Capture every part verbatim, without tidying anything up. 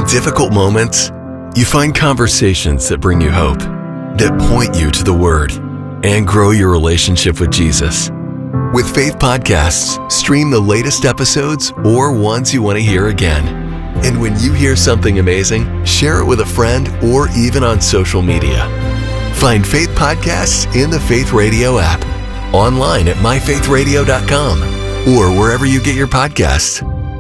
In difficult moments, you find conversations that bring you hope, that point you to the Word, and grow your relationship with Jesus. With Faith Podcasts, stream the latest episodes or ones you want to hear again. And when you hear something amazing, share it with a friend or even on social media. Find Faith Podcasts in the Faith Radio app, online at my faith radio dot com, or wherever you get your podcasts.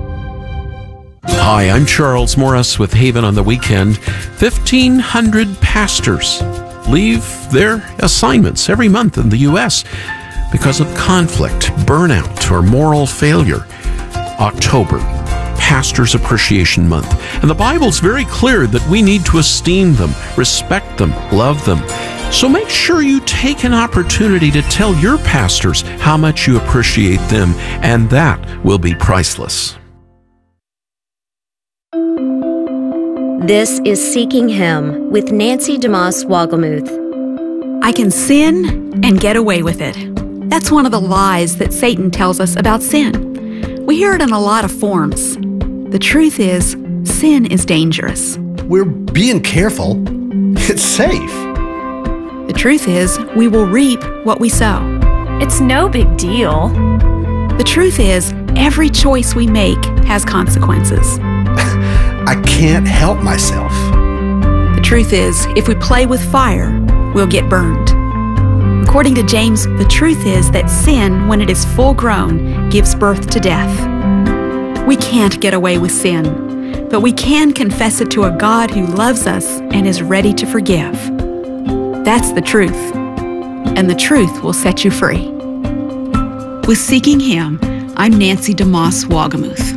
Hi, I'm Charles Morris with Haven on the Weekend. fifteen hundred pastors leave their assignments every month in the U S because of conflict, burnout, or moral failure. October, Pastors Appreciation Month. And the Bible's very clear that we need to esteem them, respect them, love them. So make sure you take an opportunity to tell your pastors how much you appreciate them, and that will be priceless. This is Seeking Him with Nancy DeMoss Wogelmuth. I can sin and get away with it. That's one of the lies that Satan tells us about sin. We hear it in a lot of forms. The truth is, sin is dangerous. We're being careful. It's safe. The truth is, we will reap what we sow. It's no big deal. The truth is, every choice we make has consequences. I can't help myself. The truth is, if we play with fire, we'll get burned. According to James, the truth is that sin, when it is full grown, gives birth to death. We can't get away with sin, but we can confess it to a God who loves us and is ready to forgive. That's the truth, and the truth will set you free. With Seeking Him, I'm Nancy DeMoss Wogelmuth.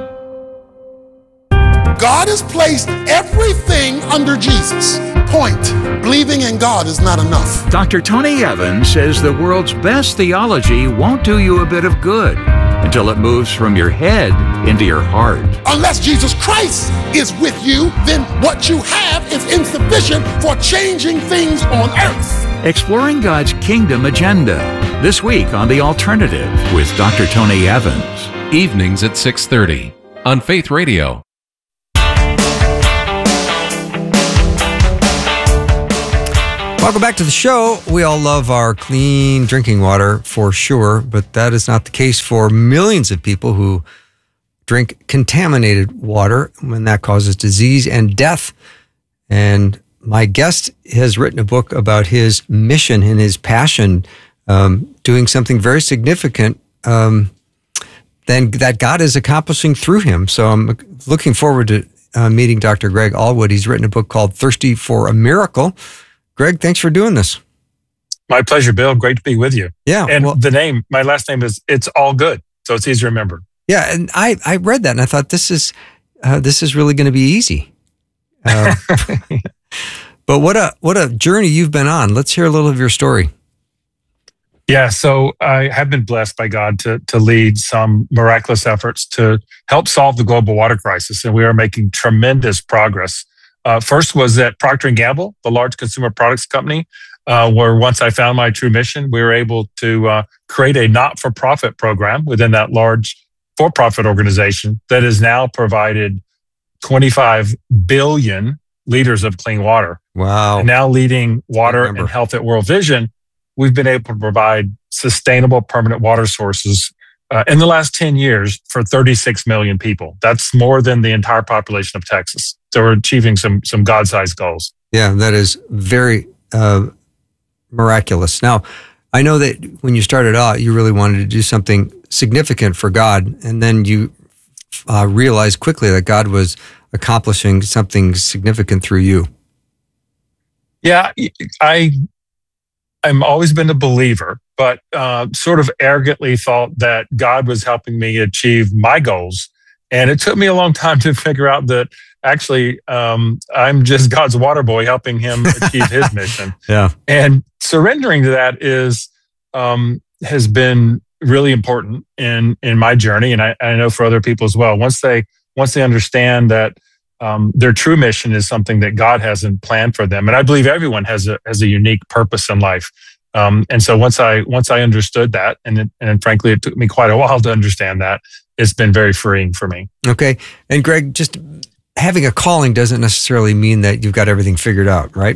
God has placed everything under Jesus. Point, believing in God is not enough. Doctor Tony Evans says the world's best theology won't do you a bit of good until it moves from your head into your heart. Unless Jesus Christ is with you, then what you have is insufficient for changing things on earth. Exploring God's kingdom agenda. This week on The Alternative with Doctor Tony Evans. Evenings at six thirty on Faith Radio. Welcome back to the show. We all love our clean drinking water for sure, but that is not the case for millions of people who drink contaminated water, when that causes disease and death. And my guest has written a book about his mission and his passion, um, doing something very significant um, than that God is accomplishing through him. So I'm looking forward to uh, meeting Doctor Greg Allwood. He's written a book called Thirsty for a Miracle. Greg, thanks for doing this. My pleasure, Bill. Great to be with you. Yeah. And well, the name, my last name is It's All Good. So it's easy to remember. Yeah. And I, I read that and I thought this is, uh, this is really going to be easy. Uh, but what a, what a journey you've been on. Let's hear a little of your story. Yeah. So I have been blessed by God to, to lead some miraculous efforts to help solve the global water crisis. And we are making tremendous progress. Uh, first was at Procter and Gamble, the large consumer products company, uh, where once I found my true mission, we were able to uh, create a not-for-profit program within that large for-profit organization that has now provided twenty-five billion liters of clean water. Wow. And now leading water and health at World Vision, we've been able to provide sustainable permanent water sources uh, in the last ten years for thirty-six million people. That's more than the entire population of Texas. So we're achieving some some God-sized goals. Yeah, that is very uh, miraculous. Now, I know that when you started out, you really wanted to do something significant for God, and then you uh, realized quickly that God was accomplishing something significant through you. Yeah, I I'm always been a believer, but uh, sort of arrogantly thought that God was helping me achieve my goals, and it took me a long time to figure out that. Actually, um, I'm just God's water boy helping him achieve his mission. Yeah. And surrendering to that is um, has been really important in in my journey, and I, I know for other people as well. Once they once they understand that um, their true mission is something that God hasn't planned for them, and I believe everyone has a has a unique purpose in life. Um, and so once I once I understood that, and it, and frankly, it took me quite a while to understand that. It's been very freeing for me. Okay, and Greg, just having a calling doesn't necessarily mean that you've got everything figured out, right?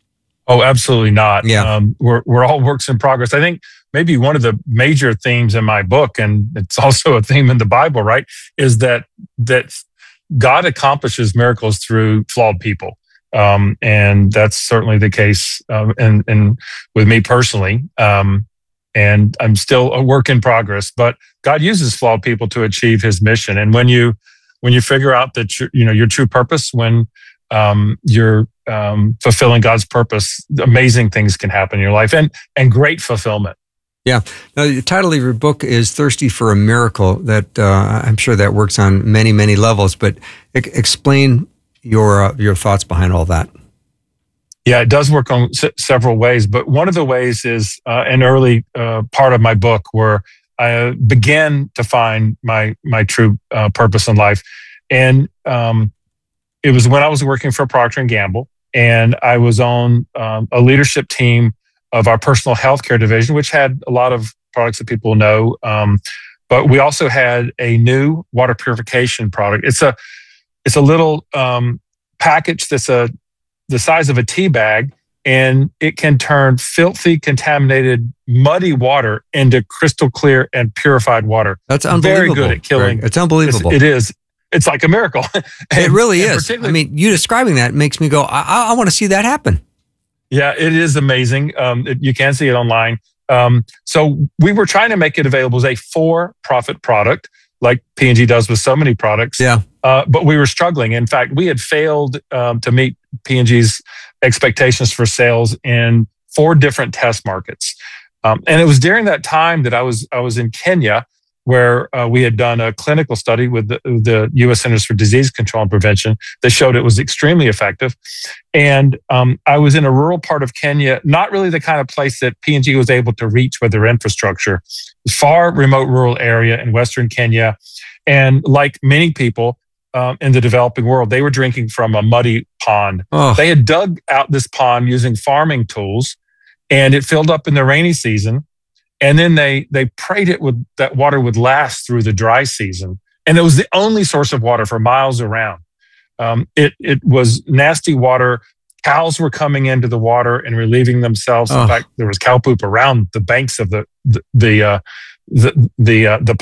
Oh, absolutely not. Yeah. Um, we're, we're all works in progress. I think maybe one of the major themes in my book, and it's also a theme in the Bible, right, is that that God accomplishes miracles through flawed people. Um, and that's certainly the case um, and, and with me personally. Um, and I'm still a work in progress, but God uses flawed people to achieve his mission. And when you when you figure out that you you know your true purpose, when um, you're um, fulfilling God's purpose, amazing things can happen in your life, and and great fulfillment. Yeah. Now, the title of your book is Thirsty for a Miracle. That uh, I'm sure that works on many, many levels, but e- explain your uh, your thoughts behind all that. Yeah, it does work on s- several ways, but one of the ways is uh, an early uh, part of my book where I began to find my my true uh, purpose in life, and um, it was when I was working for Procter and Gamble, and I was on um, a leadership team of our personal healthcare division, which had a lot of products that people know. Um, but we also had a new water purification product. It's a it's a little um, package that's a the size of a tea bag, and it can turn filthy, contaminated, muddy water into crystal clear and purified water. That's unbelievable. Very good at killing. Greg. It's unbelievable. It's, it is. It's like a miracle. It And- really and is. I particularly- mean, you describing that makes me go, I, I, I want to see that happen. Yeah, it is amazing. Um, it, you can see it online. Um, so we were trying to make it available as a for-profit product, like P and G does with so many products. Yeah. Uh, but we were struggling. In fact, we had failed um, to meet P and G's expectations for sales in four different test markets. Um, and it was during that time that I was I was in Kenya, where uh, we had done a clinical study with the, the U S Centers for Disease Control and Prevention that showed it was extremely effective. And um, I was in a rural part of Kenya, not really the kind of place that P and G was able to reach with their infrastructure, far remote rural area in Western Kenya. And like many people um, in the developing world, they were drinking from a muddy pond. Oh. They had dug out this pond using farming tools, and it filled up in the rainy season. And then they they prayed it would that water would last through the dry season, and it was the only source of water for miles around. Um, it it was nasty water. Cows were coming into the water and relieving themselves. Oh. In fact, there was cow poop around the banks of the the the uh, the the, uh, the